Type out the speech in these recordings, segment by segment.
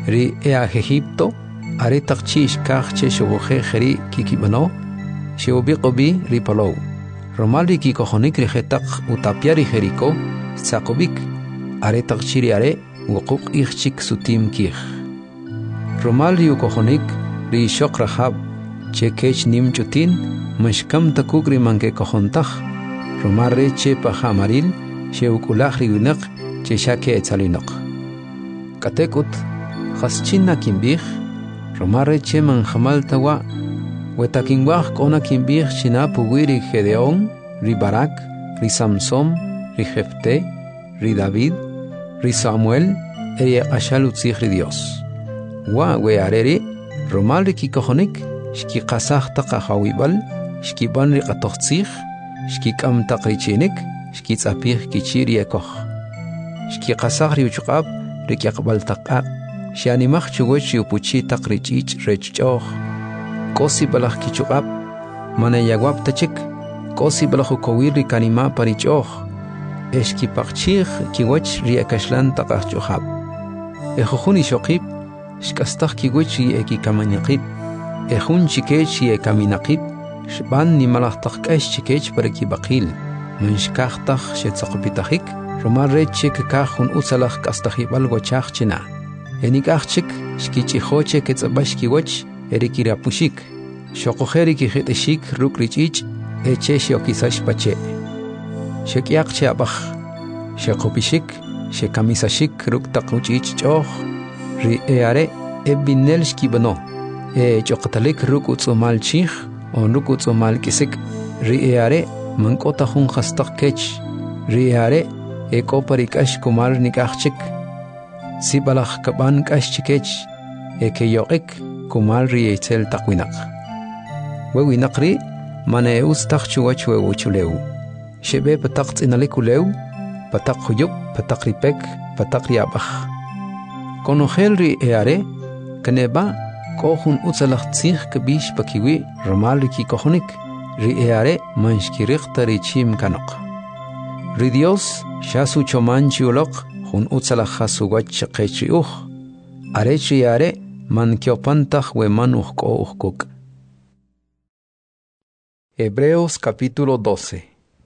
ri Egipto are taqchish kachche shoboje kheri kikibano shiobiqobi ri palo romal ri kikohonik ri khetaq utapiari Jericó saqobik are taqchiri are wuquq ichik sutim kih romal ri ukohonik ri shoq rahab chekech nim chutin mashkam takugri manke kohontaj romal re che pahamaril sheukulaj ri winaq che shake etzalinaq katekut khaschinna kimbih romal re che man jamal tawa wetakinwaj kona kimbih china puwiri Gedeón ri Barak ri Samson ri Jefté ri David ri Samuel eri ashalutzih ri Dios wa we areri romal ri kikohonik shki qasaj taqa hawibal shki ban ri qatoqtzih shki kam taqrichinik shki tsapih kichiri ekoh shki qasaj ri uchuqab ri kyaqbal taqa shanimaj chugoch upuchi taqrichich rechchoh kosi balaj kichuqab mana yagwab tachik kosi balaj ukowir ri kanima parichoh eshki paqchih kiwach ri akashlan taqaj chuhab ejojuni shoqib shkastaj kiwach ri ekikamaniqib ejun chikech ri ekaminaqib shban ni malaj taqkash chikech paraki baqil manshkajtaj shetzaqpitajik romal rechik kajun usalaj kastajibal wachaj china enikajchik shkichijoche ketzabash kiwach erikirapushik shoqojeri kijiteshik rukrichich eche shiokisash pache shekyaq cheabaj sheqopishik shekamisashik ruktaqnuchich choh ri eare ebinel shkibano choqtalik rukutsumal chih on rukutsumal kisik ri eare mankota jun khastaq kech ri eare ekoparikash kumar nikajchik sibalaj kaban kash chikech ekeyoqik kumal ri etzel taqwinaq wewinaq ri mana eustaj chuwach wewuchuleu shebe pataq tz'inalikulew pataq huyup pataq ripek pataq riabaj konojel ri eare kaneba kohun utzalaj tzij kabish pakiwi romal ri kikohonik ri eare manshkiriqta ri chim kanoq ri Dios shasu choman chiuloq jun utzalaj hasuwach qech ri uj arech ri eare man kiopantaj weman ujko ujkuk. Hebreos capítulo 12.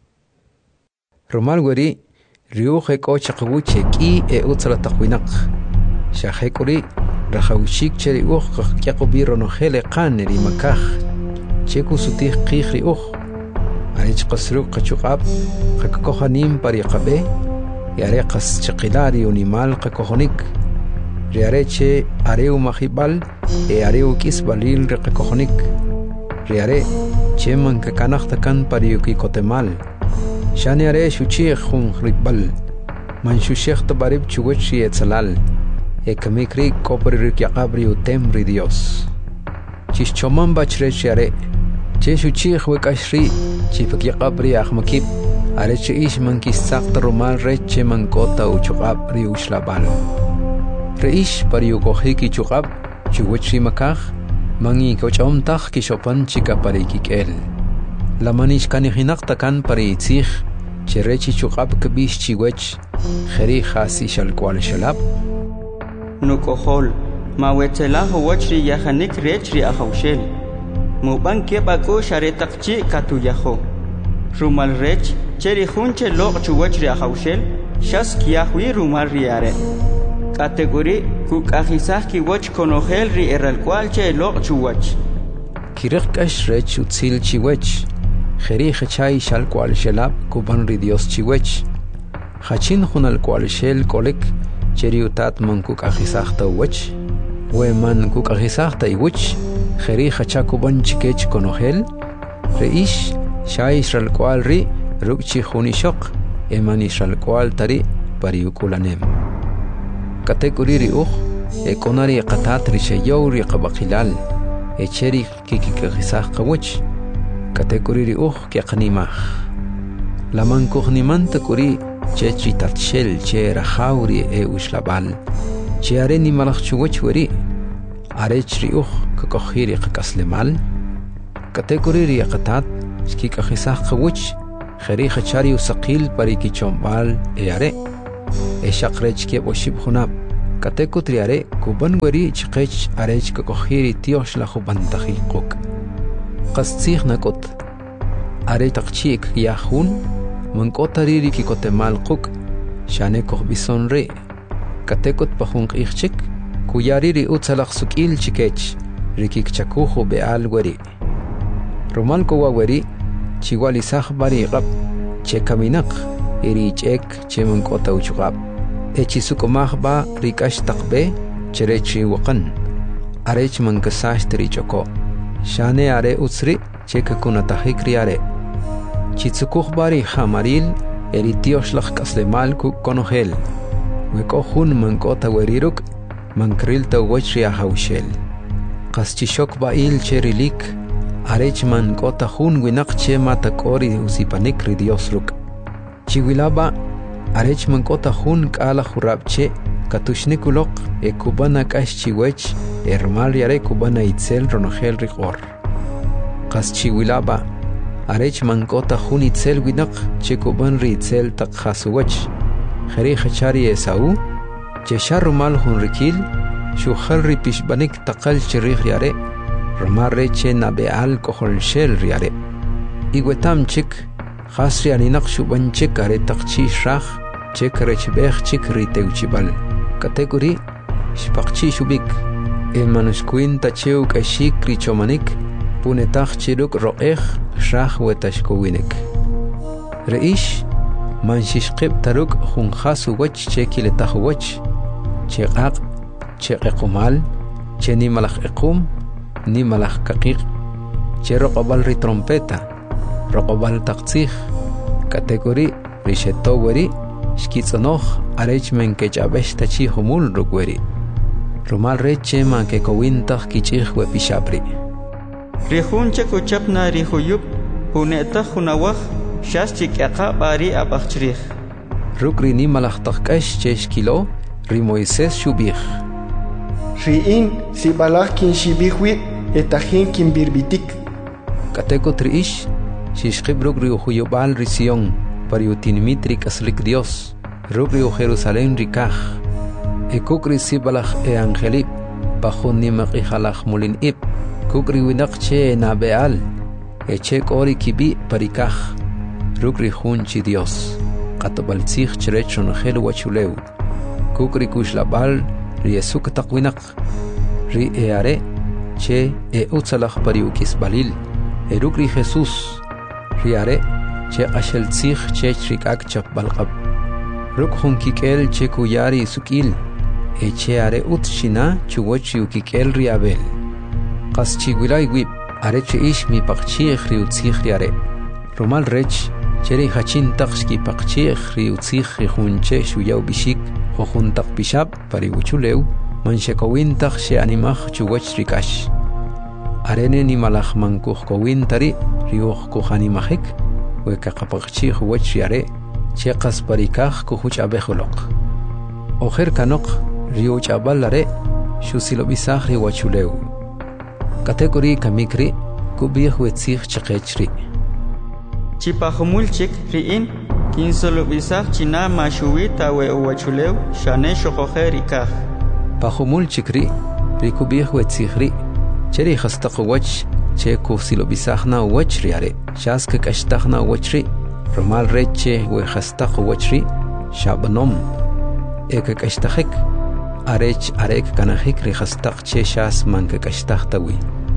Romal weri riuj eko chaqwuche ki utzala taqwinaq shahekuri rajawshik cheri uj qaqyaqubi ronojele qaneri makaj cheku sutij qij ri uj arech qasruq qachuqab qaqkojanim pariqabe yare qas chaqilari unimal qaqojonik riareche areu majibal areu kisbalil reqojonik riare cheman kakanajtakan pariuki kotemal shani are shuchih jun ribal man shushech tabarib chugochi etzalal ekamikri kopri rikyaqabri utem ri Dios chischoman bachrechi are che shuchih wekashri chipakyaqabri ahmakib areche ishman kissaqta rumal reche mankota uchuqabri ushlabal reish pariukohiki chuqab chugochi makaj mangi kochomtaj kishopan chika parikikel la manish kanihinaqta kan paritzij cherechi chuqab kabish chiwech kheri khasi shalkwal shalab nukohol mawetela wachri yahanik rechri ahawshel muban kebako sharetaqchi katuyaho rumal rech cheri hunche loq chuwachri ahawshel shas kiahwi rumal riare category kukajisaj kiwach konojel ri eralcualche loq chuwach kirqash rech utzil chiwech kheri khachay shalkwal shelab kuban ri Dios chiwech khachin hunal kwal shel kolek cheri utat man kukajisaj tawach we man kukajisaj taiwach kheri khacha kuban chikech konojel reish shay shalkwal ri rukchi hunishoq eman shalkwal tari pariukulanem category ri uj ekonari qatat ri shayow ri qabaqilal echeri kikikajisaj qawach category ri uj kiaqnimaj laman kuqnimanta kuri chechi tatshel che rajawri ushlabal che areni malaj chuwach weri arech ri uj kakojiri qakaslemal category ri qatat kikajisaj qawach kheri khachari usaqil parikichombal are eshaqrech ke boshib khunab Kateku triare kuban weri chqech arech kakohiri tiosh la hubantahi quk. Qastsih nakot. Are taqchik yahun mankotariri kikotemal quk. Shane kohbison re. Katekot pahung ichchik kuyariri utsalaq sukil chikech. Rikik chakujo beal weri. Romal kowa weri chiwali bari qab che kaminak iri chek che mankota uchqab. Echisuk ba rikash taqbe cherechi waqan arech mankasash trichoko shane are utsri chekakunatahik riare chitsukuk bari hamaril eritiosh lak kaslemal ku konohel weko hun mankota weriruk mankrilta wachria haushel qaschishok bail cherilik arech mankota hun winak che matakori usipanik ridiosruk chiwilaba arech mankota hun kala jurabche katushnikulok kubana kashchiwech hermal yare kubana itzel ronogel rigor qaschiwilaba arech mankota hun itzel winak che kuban ritzel takhasuwech khari khachari esau che sharumal hun rikil shukhal ripishbanik taqal chirih yare romare che nabeal kohol shel yare igwetam chik khasri aninak shuban chik are taqchi shrakh chekarech bech chikri teuchibal kategori shpaqchi shubik manuskuin tacheu kashik richomanik punetach chiruk ro'ej shah wetashkowinek reish manshishqib taruk khunxasu wach chekiletah wach cheqaq cheqequmal cheni malakh equm ni malakh kaqiq cheroqobal ri trompeta roqobal taqtzih kategori rishetoweri Shkitzanoch arech men kechabesh tachi humul rukweri. Rumal reche man ke kowintach kichich wepishapri. Rihunche kuchapna rihuyup huneta hunawach shashchik yaqa bari abachrich. Rukri ni malachtakash chesh kilo ri Moisés shubich. Riin si balach kin shibihwi etahin kin birbitik. Kateko triish shishqib rukri uhuyubal risión. Pariutinmitri kaslik Dios, rukri Jerusalén rikaj, kukri sibalach angelip, bajo nimak ihalach mulin ip, kukri winakche nabeal, chek ori kibi parikaj, rukri hunchi Dios, katabaltzich cherechon hel wachuleu, kukri kushlabal riesuk takwinak, ri eare, che utzalach pariukis balil, rukri Jesús, riare, che ashel tzich che trikak chap balqab ruk hun kikel che kuyari sukil che are utshina chuwach yukikel riabel qas chigulai wib are che ish mi paqchi khriutzich riare romal rech cheri hachin taqski paqchi khriutzich hunche shuyau bishik khun taq bishab pariuchuleu manshekowin taq she animach chuwach rikash arene ni malach mankuh kowin tari riuh kuhanimahik Wekaqapaqchi huwach yare cheqas parikaj kuhuch abejolok ojer kanok riuch abalare shusilobisaj riwachuleu kategori kamikri kubih wetzich cheqechri chipajumulchik riin kinsolobisaj china mashuwita we uwachuleu shane shoqojer ikaj pajumulchik rikubih wetzijri cheri khastaqwach che kusilo bisahna wachri are shaska kashtahna wachri romal reche we khastaq wachri shabnom eka kashtahik arech arek kanahik ri khastaq che shas manka kashtahtawi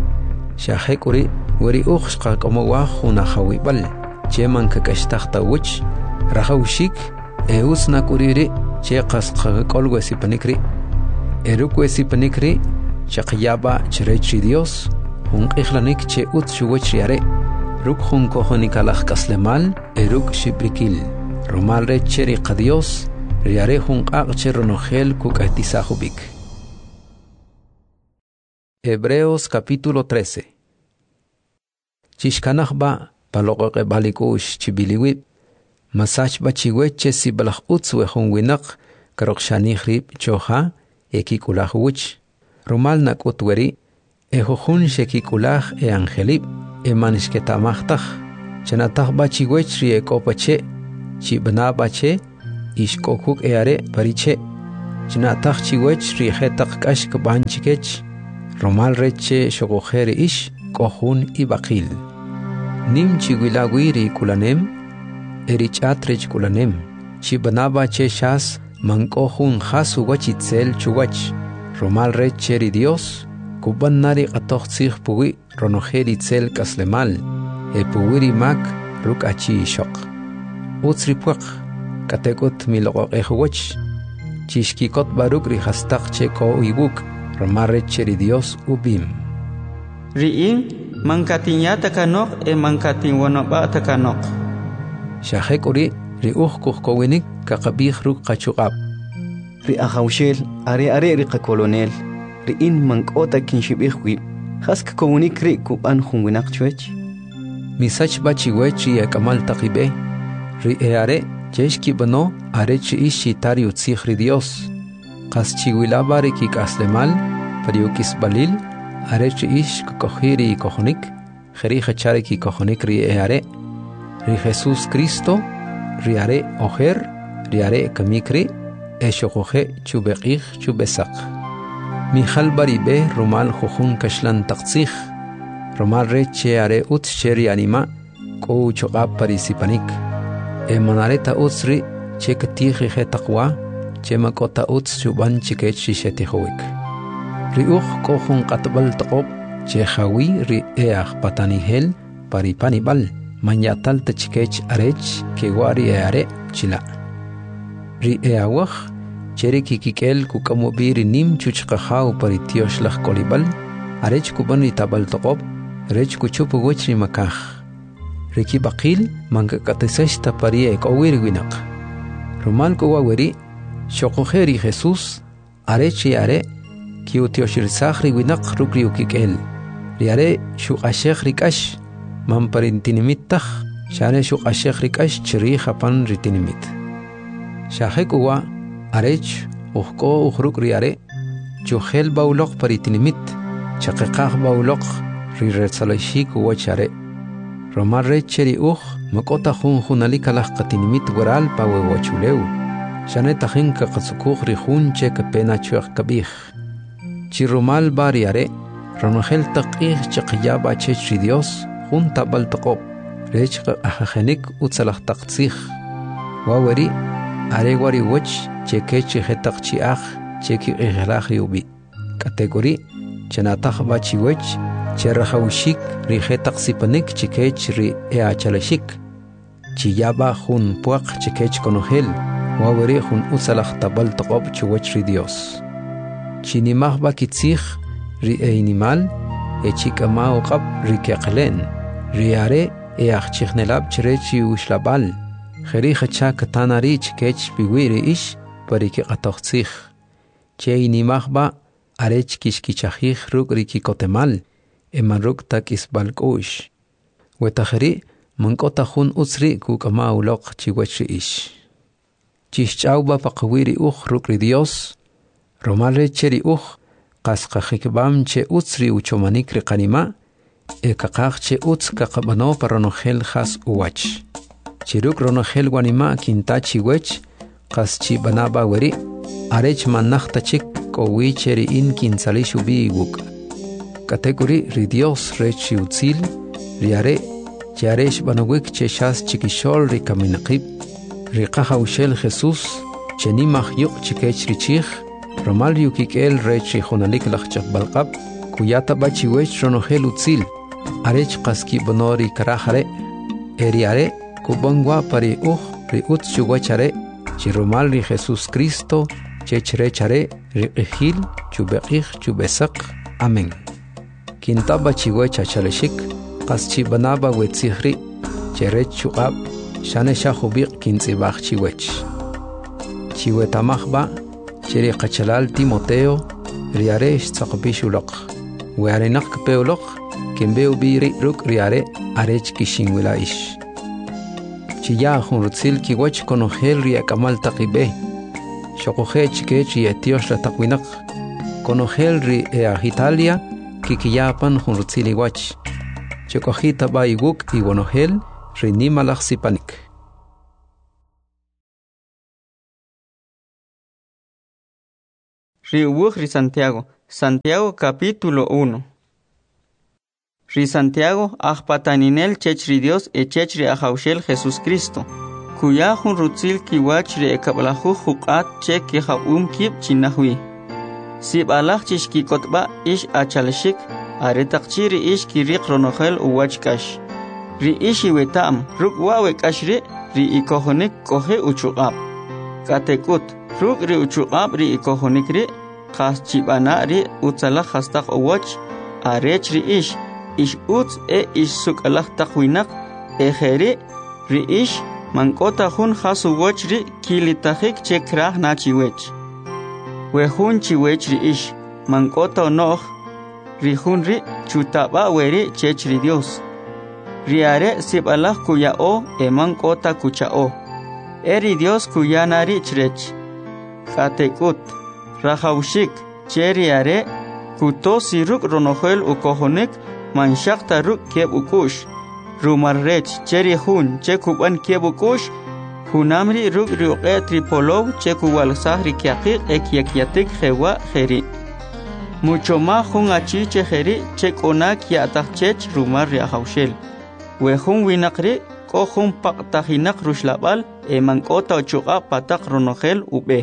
shahek uri wari ukhshqa komowa khuna khawibal che manka kashtahta wach rahawshik eusna kuriri che qasqa kolwesi panikri erukwesi panikri chaqyaba chrechi Dios hun ikhlanik che ut shuwach yare ruk hun kohonikalach kaslemal eruk shibrikil romal recheri qadios yare hun qaqche ronogel kukahtisahubik. Hebreos capítulo 13. Chishkanachba paloqoqe balikush chibiliwib masach bachiweche sibalach utzwe hun winak karokshanihrib choha ekikulahuwich romal nakutweri Ejohun shekikulaj angelip manishketamachtaj chanatah bachiwechri ekopache chibna bache ishkokuk eare pariche chinataq chiwech rijetaq k'ax kabanchikech romal reche shogojer ish kohun ibaqil nim chiwilawi ri kulanem erichat rech kulanem chibanaba che shas mankohun hasu wachitzel chuwach romal reche ri Dios kuban nari qatoqtzig puwi ronojeri tzel kaslemal puwiri mak ruk achi shoq utsripuaq katekot miloqoq ejwach chishkikot baruk ri hastaq che ko iwuk romal reche ri Dios ubim ri'in mankatin takanok mankatin wonoba takanok shahek uri ri kuhkowinik kakabih ruk qachuqab ri ahawshel are ri qakolonel ri'in mankota kinshibih wi hask komunik ri kuban hunwinak chwech misach bachiwech ri kamal taqibe ri are cheshki bano are chi ishi tari utzig ri Dios qaschiwilaba ri kikaslemal pariukis balil are chi ish kokhiri kohonik kheri khachari ki kohonik ri are ri Jesus Cristo ri are oher ri are kamikri eshokoje chubeqih chubesaq Mijal baribe romal jujun kashlan taqtzig romal reche are ut sheri anima ko choqab parisipanik manareta utsri chekatih he taqwa chemakota uts chuban chikech shishetihowik riuj kohun qatbal taqob chehawi ri patanihel paripanibal manyatal tachikech arech kewari are chila ri awaj cheri kikikel kukamobiri nim chuchqahaw paritiosh laj kolibal arech kubani tabal toqob rech kuchupu wechri makaj riki baqil mankakatisesta parie kowir winaq romal kowaweri shoqojeri Jesus arechi are kiutioshirsakhri winaq rukri ukikel riare shuqashekh rikash mamparintinimittah shane shuqashekh rikash chiri japan ritinimit shahekuwa arech uhko uhruk riare chuhel baulok paritinimit chaqiqaq baulok riretsalashik wachare romal recheri makota hunalika laj qatinimit waral pawe wachuleu shane tajinka qatsukuk rihun che kapena chuaq kabih chirumal bariare ronogel taqih chaqiyaba chechri Dios junta baltaqob rech ahajenik utsalaq taqtzig waweri are wari wach chekechi hetaq chiaj cheki ihlaj yubi category chanataq bachi wach cherahawshik ri hetaq sipanik chikech ri achalashik chiyaba hun puaq chikech konogel waweri hun utsalaq tabal taqob chuwach ri Dios chinimaj bakitzig ri animal echikama oqab ri keqlen ri are achichnelab chrechi ushlabal kheri khacha katanari chkech biwiri ish pariki qatoqtzig cheini mahba arech kishkichajig ruk riki kotemal emaruk takis balkush wetakhri mankota hun utsri kukama uloq chiwech ish chichauba paqwiri ruk ri Dios romale cheri qasqajikbam che utsri uchomanik ri qanima ekaqaq che utz kaqabano paronogel khas uwach chiruk ronogel wanima kintachi wech qaschi banaba weri arech manachta chik kowi cheri in kinsali shubi wuk category ri Dios rechi utzil riare charesh banowik che shas chikishol ri kaminaqib ri qahawshel Jesus cheni mahyuq chikech richich romal yukikel rechi khonalik lachchaq balqab kuyata bachi wech ronogel utzil arech qaski bonori karahare eriare kubangwa pari ri utsuwachare chiromal ri Jesus Cristo chechrechare ri qihil chubeqih chubesaq amen kintaba chiwecha chaleshik qaschi banaba wetzihri cherech chuqab shane shahubiq kintzibaq chiwech chiwetamajba cheri qachalal Timoteo riare tsaqbishuloq wearenak peoloq kimbeu biri ruk riare arech kishinwila ish chiya hunrutzil kiwach konogel ria kamal taqibe shoqoje chikech ria tiosh la taqwinaq konogel ri Italia kikiyapan hunrutzil iwach chokojita ba iguk iwonogel ri nimalaq sipanik Ri Santiago. Santiago capítulo 1. Ri Santiago ajpataninel chechri Dios chechri ajaushel Jesús Cristo. Kuyahun rutzil kiwach ri ekablahu huqat che kihabum kib chinahwi. Sib alach chishki kotba ish achalshik aretaqchiri ish kiriq ronohel uwachkash. Ri ishi wetam rukwa wekashri ri ikohonik kohe uchuqab. Katekut ruk ri uchuqab ri ikohonik ri khas chibana ri utsala khastaq uwach arech ri ish uts ish sukalach taqwinak kheri ri ish mankota hun khasu wach ri kilitahik chekrah nachiwech. Wehun chiwech ri ish mankota noh ri hun ri chutaba weri chech ri Dios. Riare sibalach kuyao mankota kuchao. Eri Dios kuyanari chrech. Katekut rahaushik cheriare kuto siruk ronohel ukohonik manshakta ruk keb ukush. Rumarrech cheri hun chekuban keb ukush. Hunamri ruk riuqe tripolov chekuwalsahri kiaqiq ekyakiatik jewa jeri. Mucho más hun achiche jeri chekonak yatachech rumar riahaushel. Wehun winakri kohun paktahinak rushlabal mankota ochuqa patak ronohel ube.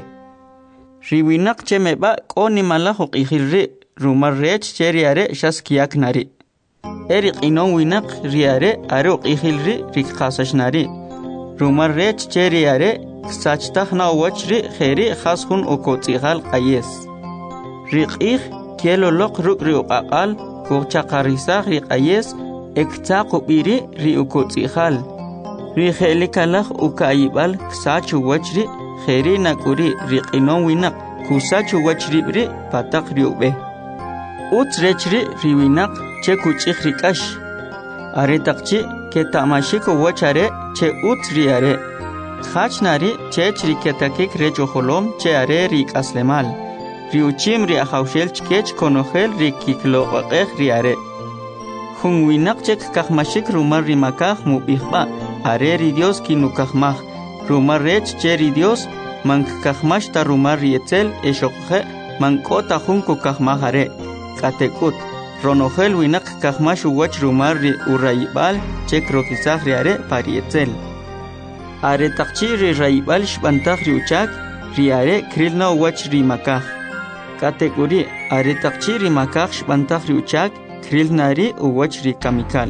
Riwinak chemeba koni malahok ihilri rumar rech cheriare shaskiak nari. Erik inon winak riare aruk ihilri rikkasashnari. Rumar rech cheriare ksachtakna wachri kheri khashun okotzihal qayes. Rikih kielolok ruk riuqaqal kuchaqarisah riqayes ektaqubiri riukotzihal. Rikhelikalach ukaibal ksachu wachri kheri nakuri riqinon winak kusachu wachribri patak riube. Utsrechri riwinak che kuchik rikash. Aretaqchi ke tamashiko wachare che utsriare. Khachnari chech riketakik rechoholom che are rikaslemal. Riuchim ri ahaushel chkech konohel rikikloqaqeh riare. Hun winak chek kahmashik rumar rimakah mubihba. Are ri Dios kinukahmah. Rumar rech cheri Dios mank kahmash ta rumar rietzel eshokhe mankota junko kahmahare. Katekut ronohel winak kahmash uwach rumar ri urayibal chek rokisah riare parietzel. Are takchi ri rayibal shbantah riuchak riare krilna uwach rimakah. Katekuri are takchi rimakah shbantah riuchak krilnari uwach rikamikal.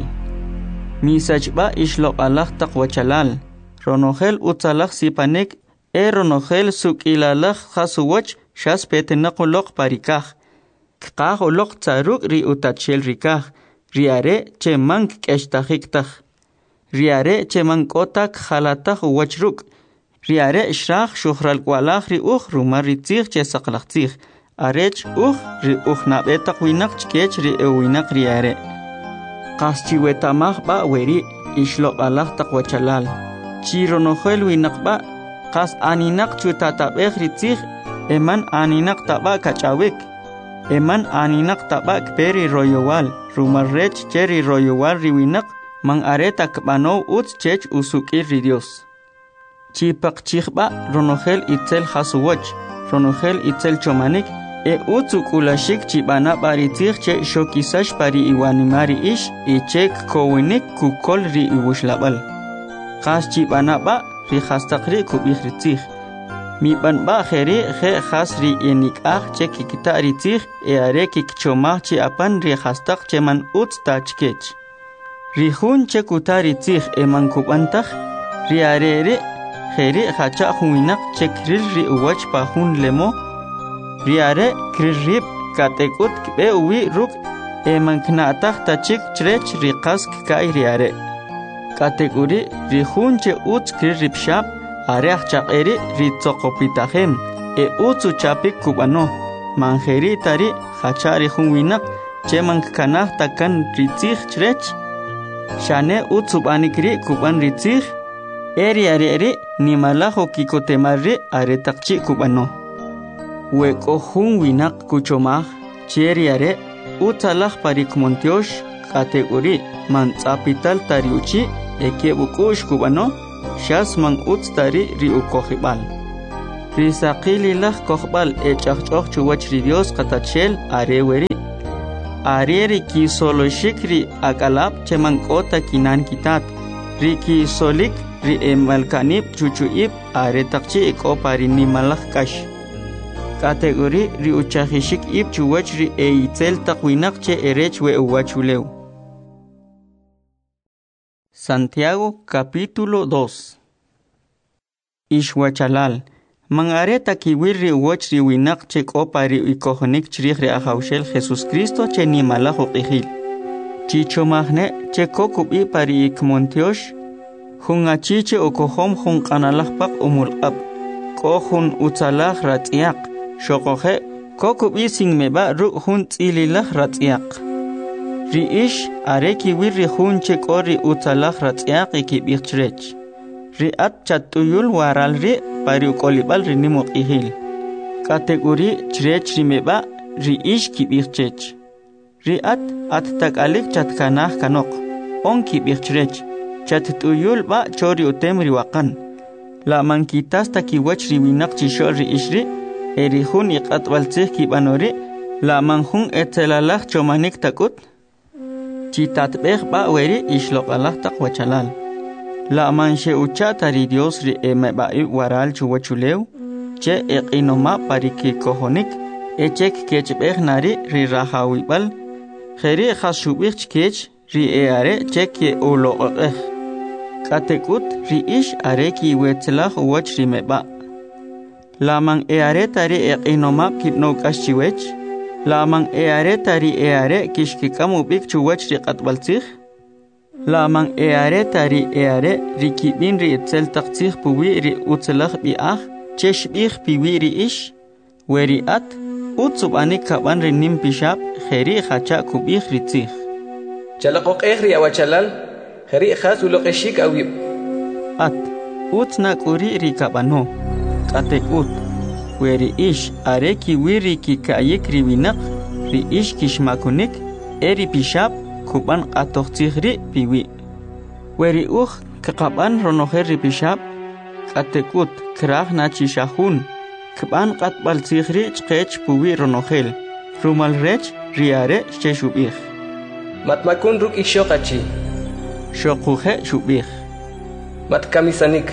Misachba ishloq Allah taqwachalal. Ronohel utsalach sipanek ronohel sukilalach khasuwach shas petenaqoloq parikah. Kqah oloq tsaruk ri utachel rikah. Riare che mank keshtahiktah. Riare che mankotak khalatah uwachruk. Riare shrach shuhral kwalach ri rumar ritzich che saqlachtzich. Arech ri nabetaq winak chkech ri winak riare. Qaschiwetamah ba weri ishloq Allah taqwachalal. Chironohel winakba qas aninak chutatabeh ritzich eman aninak taba kachawik eman aninak taba kperi royowal rumarrech cheri royowal riwinak man areta kbano uts chech usukir ri Dios. Chipaqchiqba ronohel itzel hasuwach ronohel itzel chomanik utsukulashik chibana baritzich che shokisash pari iwanimari ish ichek kowinik kukol ri iwushlabal. Khas chibana ba ri khastaqri kubihritzich. Mi ban ba kheri khe khas ri enikah che kikita ritzich are kikchomah chi apan ri khastaq cheman uts tachkech. Ri hun che kutaritzich eman kubantah ri arere kheri khacha huinak che kril ri uwach pa hun lemo. Ri are kririb katekut kbe uwi ruk eman knatah tachik chrech ri qask kai ri are. Kategori rihun che uts kirib shab areach chaqeri ritzoqopitahem utsu chapik kubano manjeri tari khachari hun winak che mankanah takan ritzich chrech shane utsu banikri kuban ritzich eri nimalaho kikotemarri aretaqchi kubano weko hun winak kuchomah cheri are utsalah parikmontiosh kategori mantzapital tariuchi ekebukush kubano shas man utstari riukohibal. risaqililaj kohbal echaqchoq chuwach ri Dios qatachel are weri are ri ki solo shikri akalap chemankota kinan kitat ri ki solik ri emalkanip chuchuip are taqchi ekopari ni malaj kash kategori ri uchajishik ip chuwach ri eitzel taqwinak che erech we uwachuleu. Santiago capítulo 2. Ishwachalal mangareta kiwirri uwach ri winak che kopari ikohonik chrij ri ajawshel Jesus Cristo che ni malaj uqijil chichomajne che kokubi pari ikmontiosh hun achiche okohom hun qanalajpaq umulqab kohun utzalaj ratz'iaq shoqoje kokubi singmeba ru hun tz'ililaj ratz'iaq riish are kiwirri hun che kori utzalaj ratz'iaq ikib'iqchrech riat chatuyul waral ri pari uqolibal ri nimuqijil kategori chrech rimeba riish kib'iqchech riat at takalik chatkanaj kanoq on kib'iqchrech chatuyul ba chori utem riwaqan la mankitas takiwach riwinaq chishol riishri erihun iqatbaltzij kibanori la manjun etzelalaj chomanik takut chitatbej ba weri ishloqalaj taqwachalal la manche uchata ri Dios ri emebai waral chuwachuleu che eqinoma pariki kohonik echek kechbej nari ri rahawibal kheri khashubich kech ri eare cheke uloqej katekut ri ish are ki wetzlaj uwach ri meba la man eare tari eqinoma kipno kashchiwech la man eare tari eare kishkikamu bik chuwach ri qatbaltzij la man eare tari eare rikibin ri etzel taqtzij puwi ri utzlaj bi'aj cheshbij piwi ri ish weri at utzubani kaban ri nim pishab kheri khacha kubij ri tzij chalaqoq ri awachalal kheri khas uloqeshik awib at utna kuri ri kabano katekut weri ish are kiwiri ki kayik ri winaq ri ish kishmakunik eri pishab kuban qatoqtzijri piwi weri uj kaqaban ronojer ri pishab katekut kraj nachishahun kban qatbaltzijri chqech puwi ronojel rumal rech riare cheshubij matmakun ruk ishoqachi shoquje shubij matkamisanik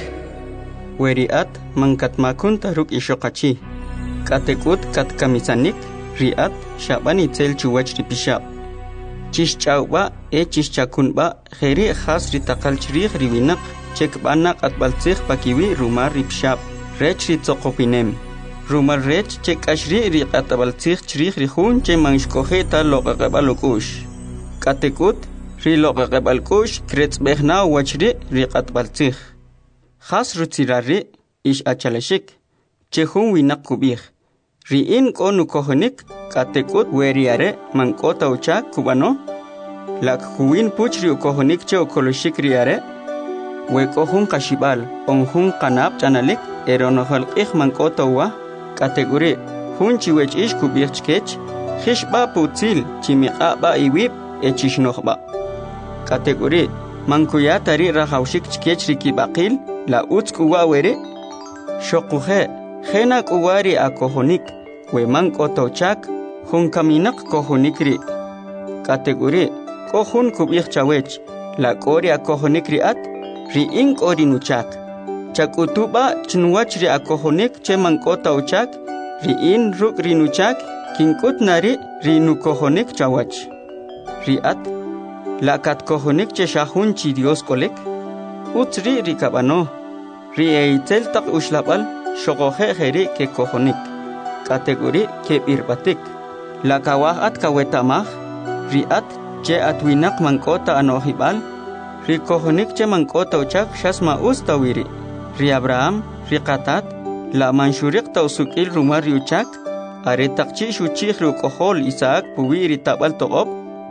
weriat mankatmakun taruk ishoqachi katekut katkamisanik riat shabani tzel chuwach ri pishab chishchawba chishchakunba kheri khas ri taqal chrij ri winaq chekbana qatbaltzij pakiwi rumar ri pishab rech ri tsoqopinem rumar rech chekashri ri qatbaltzij chrij ri jun che manshkoje ta loqaqabalukush katekut ri loqaqabalkush kretzbejna wachri ri qatbaltzij khas rutzirari ish achalashik che jun winaq kubij ri in konu kohonik katekut weriare mankota uchak kubano lak kuwin puchri ukohonik che ukoloshik riare we kohun kashibal onjun kanab chanalik eronohal ik mankota wa kategori hun chiwech ish kubich kech khishba putzil chimiqa ba iwib echishnohba kategori mankuya tari rahawshik kech rikibaqil la utzkuwa were shoquje khena kuwari akohonik we mankota uchak hun kaminak kohonikri kategori kohun kubich chawech la kori akohonik riat ri in kori nuchak chakutuba chinwach ri akohonik che mankota uchak ri in ruk ri nuchak kinkut nari ri nukohonik chawach riat la kat kohonik che shahun chi Dios kolek utri ri kabano ri eitel taq ushlabal shogoje kheri ke kohonik kategori ke birbatik la kawah at kawetamah riat che atwinak mankota anohibal ri kohonik che mankota uchak shasma ustawiri ri Abraham ri qatat la manshuriq tawsukil rumar ri uchak are taqchi shuchih ru kohol Isaac puwiri tabal toqob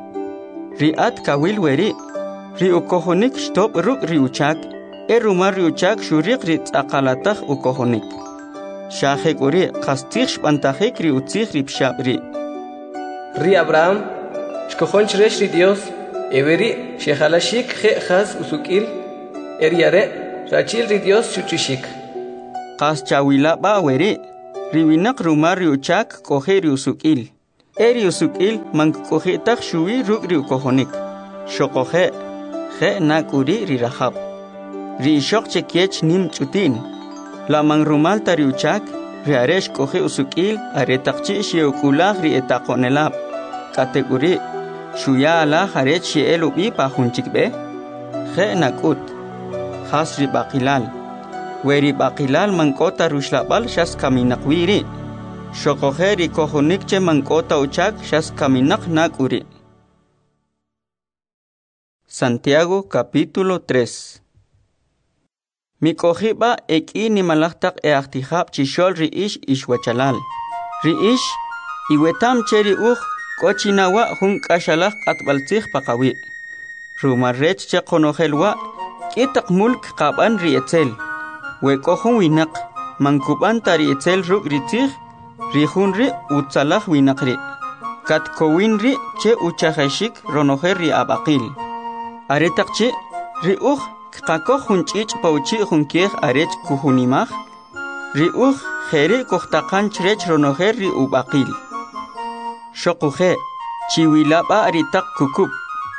ri at kawil weri ri ukohonik shtop ruk ri uchak rumar ri uchak shuriq ri tzaqalataj ukohonik shahek uri qastix shpantajik ri utzih ri pshabri ri Abraham shkohon chresh ri Dios everi shehalashik khe khas usukil eriare rachil ri Dios chuchishik Qas chawila ba weri. Riwinak rumar riuchak kohe riusukil. Riusukil mang kohe tak shui ruk riukohonik. Shokohe. He nakuri rirahab. Riishok chekiech nim chutin. La mang rumal tariuchak. Riaresh kohe usukil aretakchi shiukulah rietakonelab. Kategori. Shuya ala harech shielubi pahunchikbe. He nakut. Hasri bakilal. Weri bakilal mangkota rushlabal shas kaminakwiri. Shokoheri kohonikche mangkota uchak shas kaminak nakuri. Santiago capítulo 3. Mikohiba eki ni malaktak eaktihab chishol riish ishwachalal. Riish iwetam cheri kochinawa hun kashalak atbaltih pakawi. Rumarrech che konohelwa kitak mulk kaban rietzel. Wekohun winak mankuban tari etzel ruk ritih rihunri utsalah winakri. Katkowinri che uchahashik ronoherri abakil. Aretakchi riuh kakoh hunchich pauchi hunkeh arech kuhunimah. Riuh heri kohtakan chrech ronoherri ubakil. Shokuhe chiwilaba aritak kukub.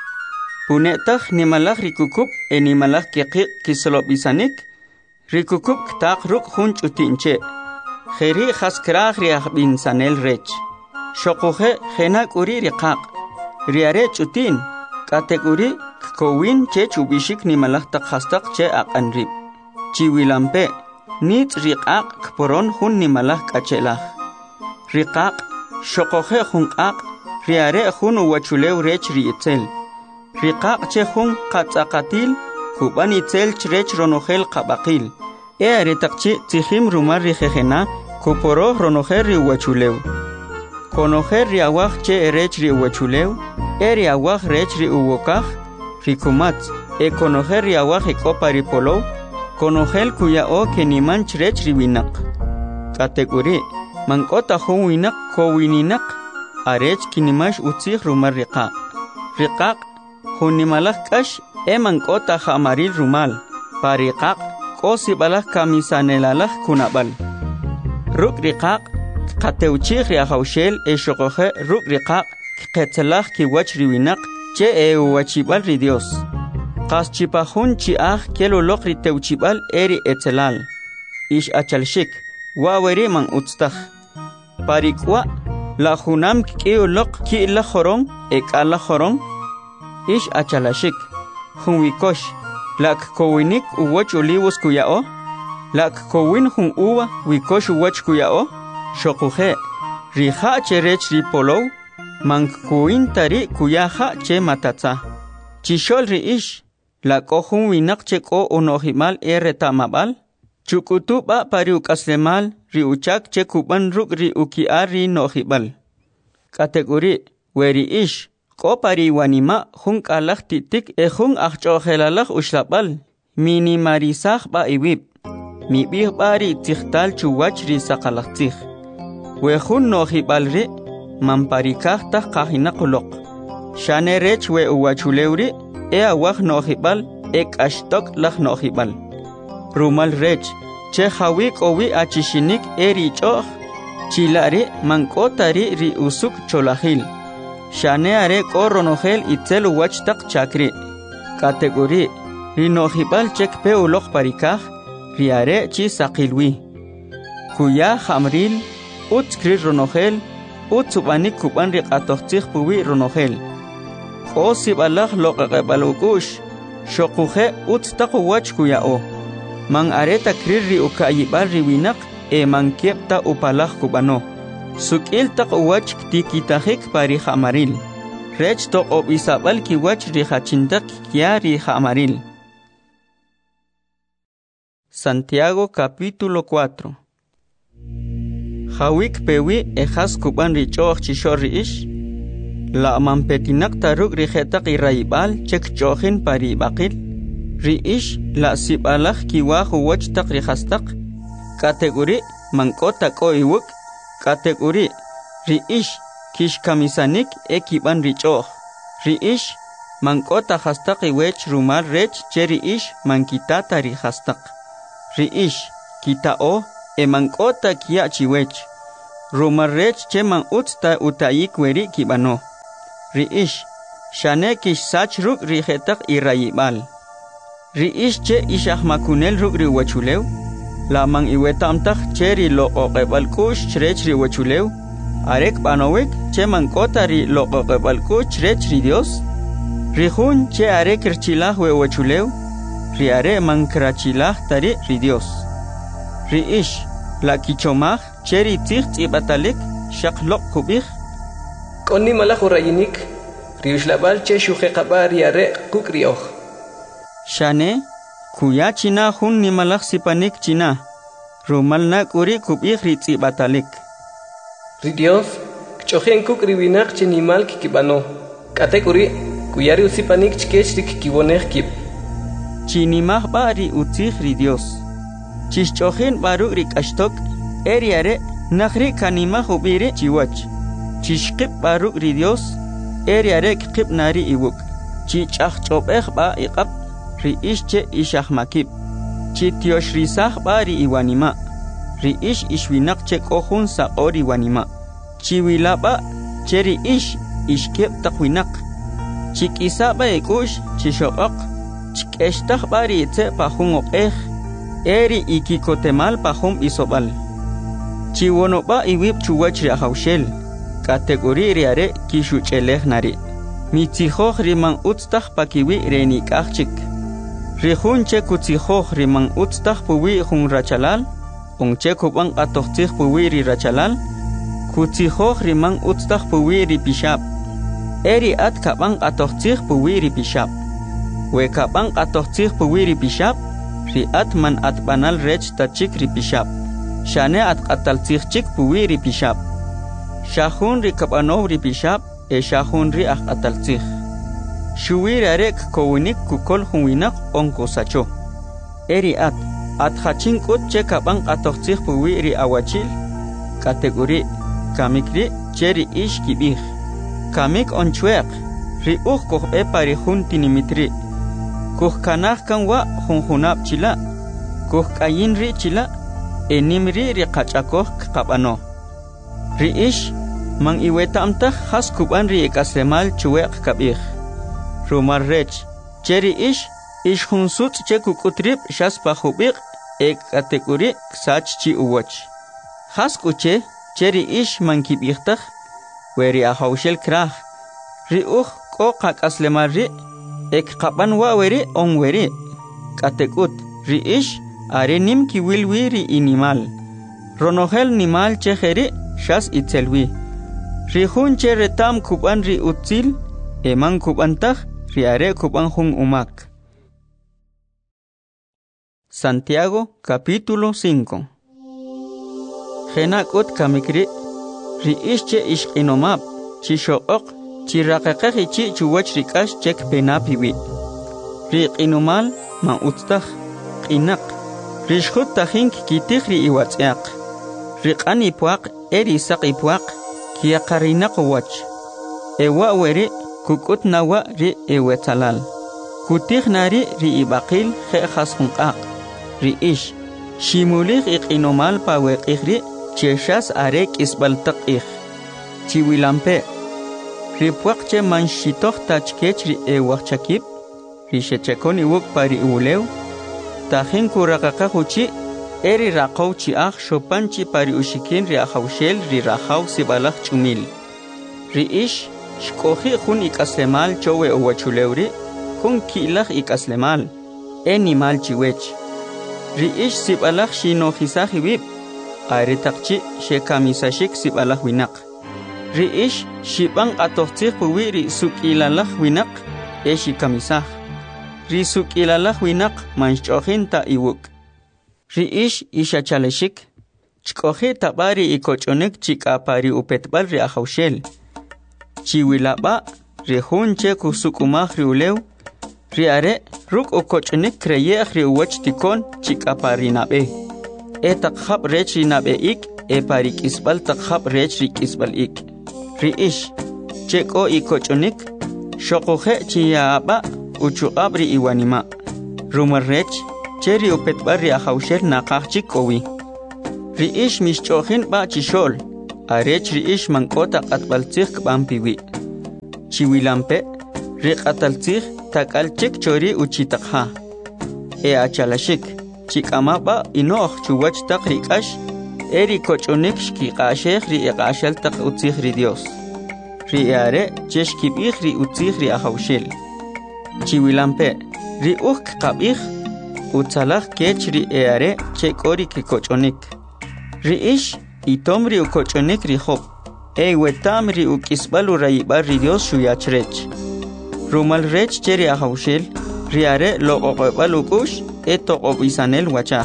Punetah nimalah rikukub nimalah kekik kislobisanik. Rikukub ktak ruk hunch utinche. Heri khaskrah riah bin sanel rech. Shokuhe henak uri rikak. Riarech utin. Kategori kowin che chubishik ni malah tak hastak che akanrib. Chiwilampe. Nit rikak kporon hun ni malah kachelah. Rikak. Shokuhe hunkak. Riare hun wachulew rech rietzel. Rikak che hun katsakatil. Kuban itzel chrech ronohel kabakil. Aretakchi tihim rumar rihejena. Kuporo ronoher riwachulew. Konoher riawah che erech riwachulew. Riawah rech riuwokah. Rikumat. Konoher riawah ekopa ripolow. Konohel kuyao keniman chrech riwinak. Kategori. Mangkota hun winak kowininak. Arech kinimash utsih rumar rikak. Rikak. Hunimalah kash. Mangkota hamaril rumal. Parikak. Kosibalah kamisanelalah kunabal. Ruk rikak. Kateuchih riahaushel shokohe ruk rikak. Ketsalah kiwach riwinak. Che wachibal ridios. Kas chipahun chiah kelolok riteuchibal eri etzelal. Ish achalshik. Waweri man utstah. Parikwa. La hunam kiolok ki la horong. Ala horong. Ish achalashik. Hunwikosh. Lak kowinik uwach olivos kuyao. Lak kowin hun uwa wikosh uwach kuyao. Shokuhe. Riha cherech ripolow. Mank kowin tari kuyaha che matatza. Chishol riish. Lak ohun winak cheko onohimal retamabal. Chukutuba pariukaslemal riuchak che kuban ruk riukiar ri nohibal. Kategori. Weri ish. Ko pariwanima hun kalah titik hun achchohelalah ushlabal. Minimarisah ba iwib. Mibih bari tikhtal chuwach ri sakalahtih. We hun nohibal ri. Mamparikah tah kahinakulok. Shane rech we uwachulewri. Awah nohibal. Ashtok lah nohibal. Rumal rech. Che hawik owi achishinik richoh. Chilari mankotari ri usuk cholahil. Shane are koronohel itzel wachtak chakri. Kategori. Rinohibal chek pe ulok parikah. Riare chi sakilwi. Kuya hamril. Utskri ronohel. Utsubanik kuban rikatohtich puwi ronohel. Kosibalah lokakabalukush. Shokuhe utstak wach kuyao. Mang areta kriri ukayibal riwinak. Mang kiepta upalah kubano. Sukil tak wach tikitahik pari hamaril. Rech to obisabal ki wach rihachintak kia rihamaril. Santiago capítulo 4. Hawik pewi ejas kuban richoch chishor riish. La mampetinak taruk rihetak iraibal chek chohin pari bakil. Riish la sibalah kiwahu wach tak rihastak. Kategori mangkota ko iwuk. Kategori riish kish kamisanik kiban richoh. Riish mangkota hastak iwech rumal rech che riish mankitata rihastak. Riish kitao emankota kia chiwech. Rumarrech che man utsta utayik weri kibano. Riish, shane kish sach ruk rijetak irayibal. Riish che ishah makunel ruk riwachulew. La man iwetamtak che ri loqoqebalkush chrech riwachulew. Arek banowek che mankota ri loqoqebalkush chrech ri Dios. Rihun che arek rchilah wewachulew. Ri are mankrachilah tari ri Dios. Riish, la kichomah cheri tzich tzibatalik shaqloq kubih. Koni malach urayinik, riushlabal che shujeqaba riare kukrioh. Shane, kuya china hun ni malach sipanik china. Rumalna kuri kubih ri tzibatalik. Ri Dios, kchojen kukri winak chinimal kikibano. Kate kuri, kuyari usipanik chkech ri kikiboneh kib. Chinimah ba ri utzich ri Dios. Chishchojen baru ri kashtok. Eriare nakhri kanima hubiri chiwach. Chishqib baru ri Dios. Eriare kqib nari iwuk. Chichach chobeh ba iqab. Ri ishche ishah makib. Chitiosh risah ba ri iwanima. Ri ish ishwinak che kohun sa ori wanima. Chiwila ba cheri ish ishkeb takwinak. Chikisa ba ikush chishokok. Chikeshtah ba ri itse pahung okeh. Eri ikikotemal pahum isobal. Chiwono ba iwib chuwach ri ahawshel. Kategori riare kishucheleh nari. Mitzihoh rimang utstah pakiwi renikachik. Rihun che kutzihoh rimang utstah puwi hun rachalal. Ongche kubang atohtih puwi ri rachalal. Kutzihoh rimang utstah puwi ri pishab. Eri at kabang atohtih puwi ri pishab. We kabang atohtih puwi ri pishab. Ri at man at banal rech tachik ri pishab. Shane at qatal chik puwi ri pishab. Shahun ri kabanov ri pishab. Shahun ri qatal chik. Shuwi rarek kowinik kukol hunwinak onko sacho. Eri at hachin kut che kabang atoh chik puwi ri awachil. Kategori kamik ri cheri ish kibih. Kamik onchweq. Ri koh pari hun tinimitri. Kuh kanah kan wa hunhunab chila. Kuh kayin ri chila. Enimri ri qachakoh kabano. Ri ish mang iwetamtah has kuban ri ekaslemal chuweq kabih. Rumarrech cheri ish hunsut che kukutrib shas pahubik ek kategori sach chi uwach. Has kuche cheri ish man kibihtaj weri ahawshel krah. Ri ko qakaslemal ri ek qaban wa weri on weri. Katekut ri ish are nim ki wilwi ri inimal. Ronohel nimal chejeri shas itzelwi. Ri hun che retam kuban ri utzil. Eman kubantah ri are kuban hun umak. Santiago capítulo 5. Genakut kamikri. Ri ish che ishqinomab. Chishook. Chiraqaqahi chi chuwach rikash chek penapiwi. Ri qinumal ma utstah. Qinak. Rishkhut tahink kitih ri iwatzyak. Riqan ipuaq eri saq ipuaq kiyaqarinak wach. Ewa weri kukut nawa ri ewetalal. Kutih nari ri ibaqil khas hunqaq. Ri ish shimulih iqinomal paweqih ri cheshas arek isbaltaq ih. Chiwilampe. Ri puaq che manshitoh tachkech ri ewachakib. Ri shechekon iwuk pari ulew. Tahin kuraqaqa huchi eri raqaw chi akh shopanchi pari ushikin ri ahawshel ri rahaw sibalaq chumil. Ri ish shkohi hun ikaslemal chowe owachulewri hun kilaq ikaslemal enimal chiwech. Ri ish sibalaq shinohisah wib ari taqchi shekamisashik sibalaq winaq. Ri ish shibang atohtih puwi ri sukilalaq winaq shikamisah. Ri sukilalaq winaq manchochin ta iwuk. Ri ish ishachaleshik. Chkohi tabari ikochonek chikapari upetbal ri ahawshel. Chiwilaba ri hunche kusukumah ri ulew. Ri are ruk ukochonek kreyeh ri uwach tikon chikapari nabe. Takhab rech ri nabe ik pari kisbal takhab rech ri kisbal ik. Ri ish cheko ikochonek shokohe chiyaba uchuqabri iwanima. Rumarrech cheri upetbal ri ahawshel naqaqchik kowi. ri'ish mixch'ojin ba chixol arech ri'ish mank'ota q'atb'altzij k'b'anpiwi chiwilampe riq'ataltzij tak'alchik chori uchitaqja achalashik chik'ama ba inoj chuwach taq rik'ax eri koch'unik xkiq'axej ri iq'axal taq utzij ri Dios ri are che xkib'ij ri utzij ri ajawxel chiwilampe ri uj kqab'ij utzalaj kech ri are che k'ori kikoch'unik ri ix itom ri ukoch'unik ri job wetam ri uk'isb'al urayib'al ri Dios xuyachrech rumal rech che ri ajawxel ri are loq'oq'ob'al uk'ux toq'ob'isanel wachaj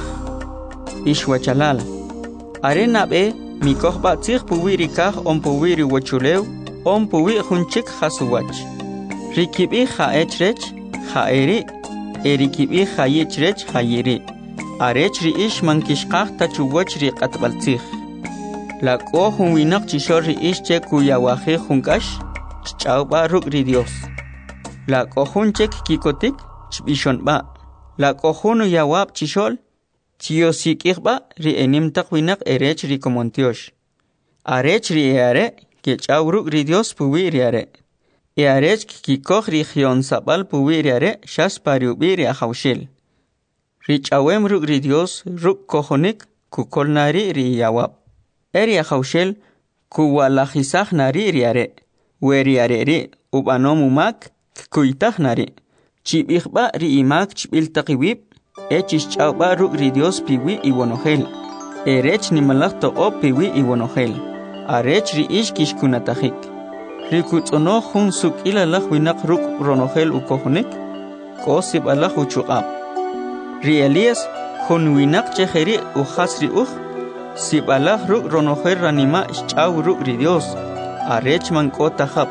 ix wachalal are nab'e mikoj b'atzij puwi ri kaj puwi ri wachulew puwi junchik jasuwach ri kib'ij ja'ech rech ja'eri eri kib'ij jayich rech jayiri arech ri ix mankixqaj tachuwach ri q'atb'altzij lak'o jun winaq chixol ri ix che kuyawajij junk'ax ch'awb'a ruk' ri Dios lak'o jun chek kikotik chb'ixonb'a lak'o jun uyawab' chixol chiyosik'ijb'a ri enim taq winaq erech ri komontiox arech ri are kech'aw ruk' ri Dios puwi ri are arech kikoj ri jyonsab'al puwi ri are xas pariub'i ri ajawxel ri ch'awem ruk' ri Dios ruk' kojonik kukol nari ri yawab eri ajawxel kuwalajisaj nari ri are we ri are ri ub'anom umak kuytaj nari chib'ijb'a ri imak chb'il taq iwib chixch'awb'a ruk' ri Dios piwi iwonojel erech nimalaj toq'ob piwi iwonojel arech ri ix kixkunatajik ri kutz'onoj jun suk'ilalaj winaq ruk' ronojel ukojonik k'osib'alaj uchuq'ab ri Elías jun winaq chejeri ujas ri uj sib'alaj ruk' ronojel ranima' xch'aw ruk' ri Dios arech mank'ota jab